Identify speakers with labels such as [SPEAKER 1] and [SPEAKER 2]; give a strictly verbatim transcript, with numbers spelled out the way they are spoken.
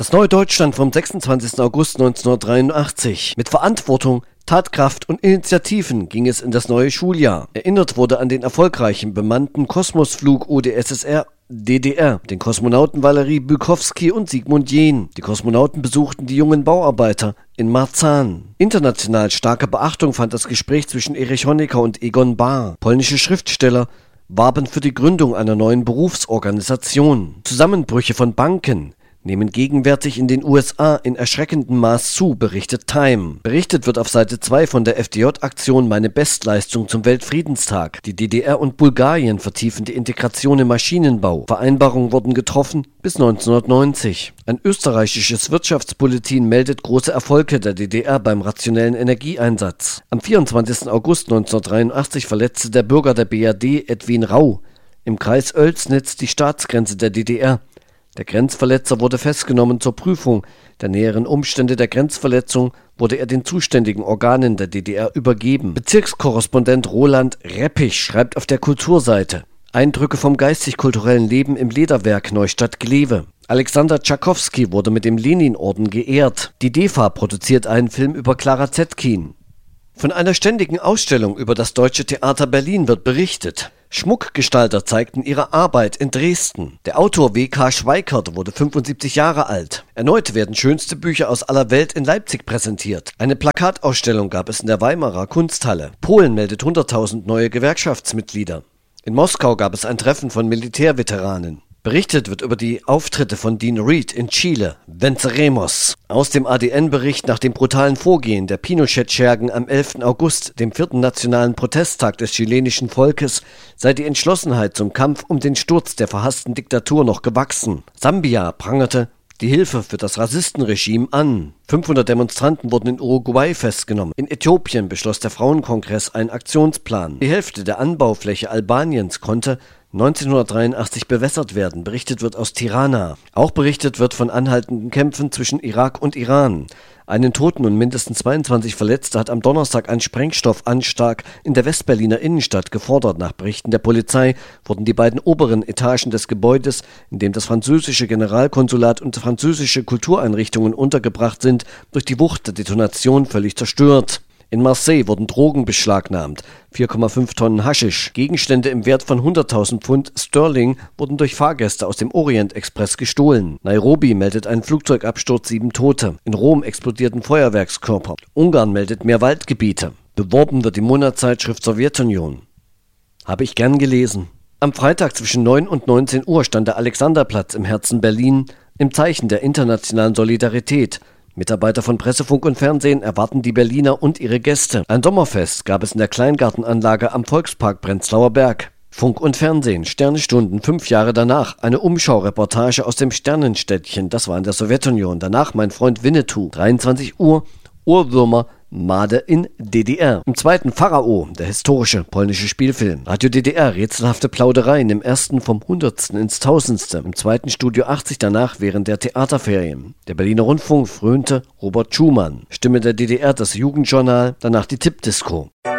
[SPEAKER 1] Das neue Deutschland vom sechsundzwanzigsten August neunzehnhundertdreiundachtzig. Mit Verantwortung, Tatkraft und Initiativen ging es in das neue Schuljahr. Erinnert wurde an den erfolgreichen bemannten Kosmosflug U d S S R D D R, den Kosmonauten Valery Bykowski und Sigmund Jähn. Die Kosmonauten besuchten die jungen Bauarbeiter in Marzahn. International starke Beachtung fand das Gespräch zwischen Erich Honecker und Egon Bahr. Polnische Schriftsteller warben für die Gründung einer neuen Berufsorganisation. Zusammenbrüche von Banken nehmen gegenwärtig in den U S A in erschreckendem Maß zu, berichtet Time. Berichtet wird auf Seite zwei von der F D J-Aktion Meine Bestleistung zum Weltfriedenstag. Die D D R und Bulgarien vertiefen die Integration im Maschinenbau. Vereinbarungen wurden getroffen bis neunzehnhundertneunzig. Ein österreichisches Wirtschaftsbulletin meldet große Erfolge der D D R beim rationellen Energieeinsatz. Am vierundzwanzigsten August neunzehnhundertdreiundachtzig verletzte der Bürger der B R D, Edwin Rau, im Kreis Oelsnitz die Staatsgrenze der D D R. Der Grenzverletzer wurde festgenommen. Zur Prüfung der näheren Umstände der Grenzverletzung wurde er den zuständigen Organen der D D R übergeben. Bezirkskorrespondent Roland Reppich schreibt auf der Kulturseite: Eindrücke vom geistig-kulturellen Leben im Lederwerk Neustadt-Glewe. Alexander Tschaikowski wurde mit dem Lenin-Orden geehrt. Die D E F A produziert einen Film über Clara Zetkin. Von einer ständigen Ausstellung über das Deutsche Theater Berlin wird berichtet. Schmuckgestalter zeigten ihre Arbeit in Dresden. Der Autor W K Schweikert wurde fünfundsiebzig Jahre alt. Erneut werden schönste Bücher aus aller Welt in Leipzig präsentiert. Eine Plakatausstellung gab es in der Weimarer Kunsthalle. Polen meldet hunderttausend neue Gewerkschaftsmitglieder. In Moskau gab es ein Treffen von Militärveteranen. Berichtet wird über die Auftritte von Dean Reed in Chile, Venceremos. Aus dem A D N-Bericht nach dem brutalen Vorgehen der Pinochet-Schergen am elften August, dem vierten nationalen Protesttag des chilenischen Volkes, sei die Entschlossenheit zum Kampf um den Sturz der verhassten Diktatur noch gewachsen. Sambia prangerte die Hilfe für das Rassistenregime an. fünfhundert Demonstranten wurden in Uruguay festgenommen. In Äthiopien beschloss der Frauenkongress einen Aktionsplan. Die Hälfte der Anbaufläche Albaniens konnte neunzehnhundertdreiundachtzig bewässert werden. Berichtet wird aus Tirana. Auch berichtet wird von anhaltenden Kämpfen zwischen Irak und Iran. Einen Toten und mindestens zweiundzwanzig Verletzte hat am Donnerstag ein Sprengstoffanschlag in der Westberliner Innenstadt gefordert. Nach Berichten der Polizei wurden die beiden oberen Etagen des Gebäudes, in dem das französische Generalkonsulat und französische Kultureinrichtungen untergebracht sind, durch die Wucht der Detonation völlig zerstört. In Marseille wurden Drogen beschlagnahmt, vier Komma fünf Tonnen Haschisch. Gegenstände im Wert von hunderttausend Pfund Sterling wurden durch Fahrgäste aus dem Orient-Express gestohlen. Nairobi meldet einen Flugzeugabsturz, sieben Tote. In Rom explodierten Feuerwerkskörper. Ungarn meldet mehr Waldgebiete. Beworben wird die Monatszeitschrift Sowjetunion. Habe ich gern gelesen. Am Freitag zwischen neun und neunzehn Uhr stand der Alexanderplatz im Herzen Berlin im Zeichen der internationalen Solidarität. Mitarbeiter von Presse, Funk und Fernsehen erwarten die Berliner und ihre Gäste. Ein Sommerfest gab es in der Kleingartenanlage am Volkspark Prenzlauer Berg. Funk und Fernsehen, Sternestunden, fünf Jahre danach. Eine Umschaureportage aus dem Sternenstädtchen, das war in der Sowjetunion. Danach mein Freund Winnetou. dreiundzwanzig Uhr, Ohrwürmer, Made in D D R. Im zweiten Pharao, der historische polnische Spielfilm. Radio D D R, rätselhafte Plaudereien, im ersten vom Hundertsten ins Tausendste. Im zweiten Studio achtzig, danach während der Theaterferien. Der Berliner Rundfunk frönte Robert Schumann. Stimme der D D R, das Jugendjournal, danach die Tippdisco.